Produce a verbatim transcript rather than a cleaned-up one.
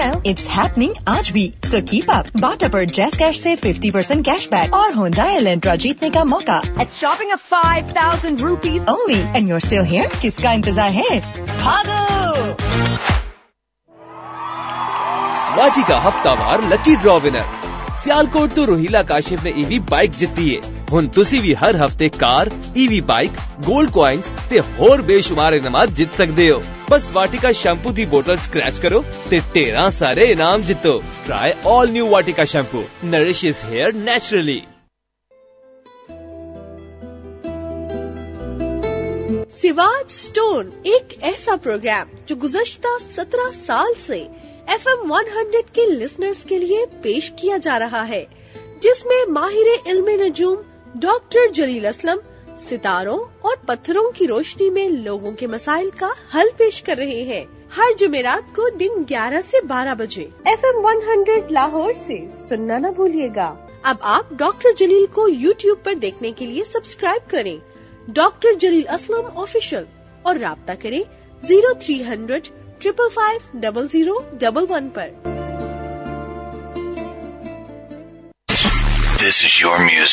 Well, it's happening آج بھی. So keep up. Bata پر Jazz Cash سے fifty percent cash back اور Hyundai Elantra جیتنے کا موقع. At shopping of five thousand rupees only. And you're still here? کس کا انتظار ہے؟ بھاگو! واٹی کا ہفتہ وار لکی ڈرا ونر. سیالکوٹ تو روہیلا کاشف نے ای وی بائک جیتی ہے. ہن تسی بھی ہر ہفتے کار، ای وی بائک، گولڈ کوائنز تے ہور بے شمار انعامات جیت سکتے ہو. بس واٹیکا شیمپو دی بوتل سکریچ کرو تے تیرہ سارے انعام جیتو. ٹرائی آل new Vatika shampoo. نرشز hair naturally. سواج stone ایک ایسا پروگرام جو گزشتہ سترہ سال سے ایف ایم ون ہنڈریڈ کے لسنرز کے لیے پیش کیا جا رہا ہے، جس میں ماہر علم نجوم ڈاکٹر جلیل اسلم ستاروں اور پتھروں کی روشنی میں لوگوں کے مسائل کا حل پیش کر رہے ہیں. ہر جمعرات کو دن گیارہ سے بارہ بجے F M one hundred Lahore سے سننا نہ بھولیے گا. اب آپ ڈاکٹر جلیل کو یوٹیوب پر دیکھنے کے لیے سبسکرائب کریں، ڈاکٹر جلیل اسلم آفیشل، اور رابطہ کریں zero three hundred triple five double zero double one per. This is your music.